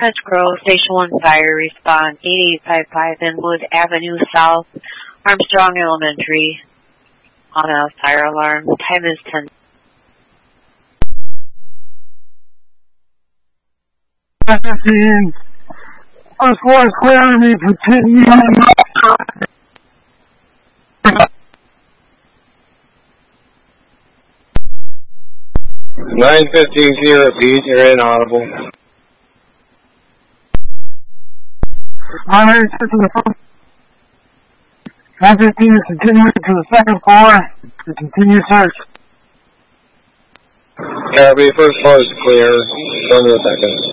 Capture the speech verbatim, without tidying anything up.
French Grove, Station one Fire, respond eight eight five five Inwood Avenue South, Armstrong Elementary, on a fire alarm. Time is ten. fifteen. First floor is clear to me for ten minutes. nine fifteen, can you repeat? You're inaudible. nine fifteen to the first. nine fifteen is continuing to the second floor to continue search. Copy, first floor is clear. Go to the second.